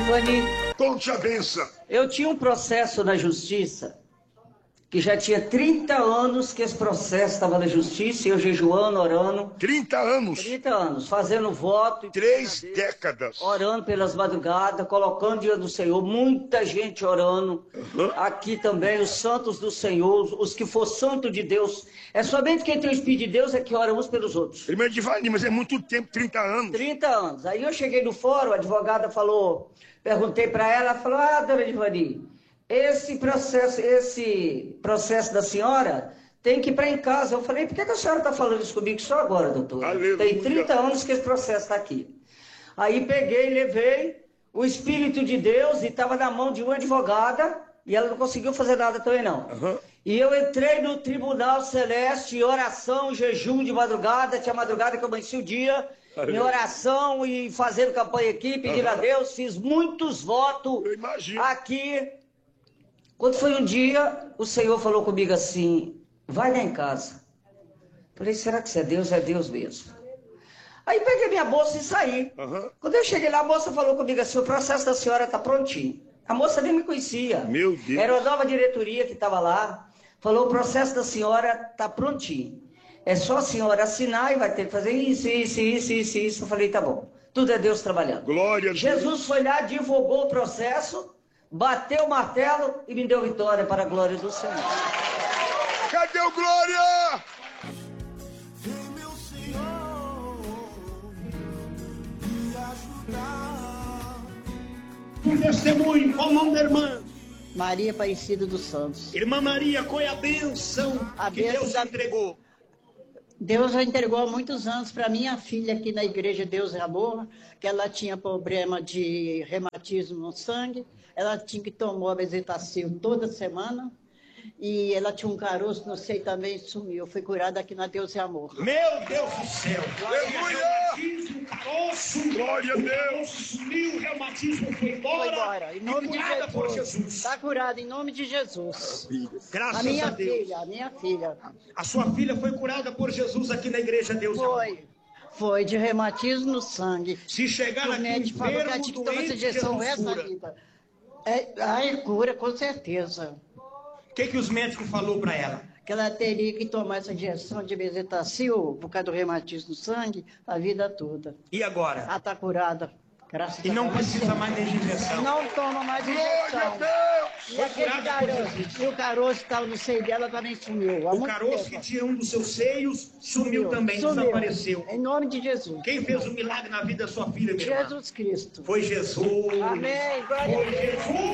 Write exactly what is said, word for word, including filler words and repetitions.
Ivani, Conte a benção. eu tinha um processo na justiça, que já tinha trinta anos que esse processo estava na justiça, e eu jejuando, orando. trinta anos. trinta anos, fazendo voto. E Três Deus, décadas. orando pelas madrugadas, colocando diante do Senhor, muita gente orando. Uhum. Aqui também, os santos do Senhor, os que for santo de Deus. É somente quem tem o Espírito de Deus é que ora uns pelos outros. Irmã Divani, mas é muito tempo, trinta anos. trinta anos. Aí eu cheguei no fórum, a advogada falou, perguntei para ela, ela falou, ah, dona Divani, esse processo, esse processo da senhora tem que ir para em casa. Eu falei, por que, que a senhora está falando isso comigo só agora, doutor? Aleluia. Tem trinta anos que esse processo está aqui. Aí peguei, levei o Espírito de Deus e estava na mão de uma advogada e ela não conseguiu fazer nada também não. Uhum. E eu entrei no Tribunal Celeste em oração, jejum de madrugada, tinha madrugada que eu amanheci o dia, Aleluia. em oração e fazendo campanha aqui, pedindo uhum. a Deus, fiz muitos votos Eu imagino. aqui. Quando foi um dia, o Senhor falou comigo assim, vai lá em casa. Falei, será que isso é Deus? É Deus mesmo. Aí peguei minha bolsa e saí. Uhum. Quando eu cheguei lá, a moça falou comigo assim, o processo da senhora está prontinho. A moça nem me conhecia. Meu Deus. Era a nova diretoria que estava lá. Falou, o processo da senhora está prontinho. É só a senhora assinar e vai ter que fazer isso, isso, isso, isso, isso. Eu falei, tá bom. Tudo é Deus trabalhando. Glória a Deus. Jesus foi lá, divulgou o processo, bateu o martelo e me deu vitória para a glória do Senhor. Cadê o Glória? Vem, meu Senhor, me ajudar. Um testemunho, qual o nome da irmã? Maria Aparecida dos Santos. Irmã Maria, qual é a bênção A que bênção Deus da- entregou? Deus já entregou há muitos anos para minha filha aqui na igreja Deus é Amor, que ela tinha problema de reumatismo no sangue, ela tinha que tomar bezetacil toda semana, e ela tinha um caroço, não sei, também sumiu. Foi curada aqui na Deus é Amor. Meu Deus do céu! Aleluia! Reumatismo, caroço, Glória a o Deus! caroço sumiu, o reumatismo foi embora. Foi embora, em nome e de curada por Jesus. Jesus. Está curada em nome de Jesus. Graças A minha a Deus. filha, a minha filha. A sua filha foi curada por Jesus aqui na igreja Deus é Amor. Foi. Foi de reumatismo no sangue. Se chegar O aqui médico falou que ela enfermo, tinha que tomar essa doente, injeção Jesus essa cura. vida. É, ai, cura, com certeza. O que, que os médicos falou para ela? Que ela teria que tomar essa injeção de bezetacil por causa do reumatismo no sangue a vida toda. E agora? Ela está curada, graças E a não Deus. precisa mais de injeção. Não toma mais Glória a injeção. Deus! E aquele curada por caroço, e o caroço que estava no seio dela também sumiu. há O muito caroço tempo. que tinha um dos seus seios sumiu, também, Sumiu. desapareceu. Em nome de Jesus. Quem fez o milagre na vida da sua filha, minha irmã? Jesus Cristo. Foi Jesus. Amém. Glória a Foi Deus. Jesus.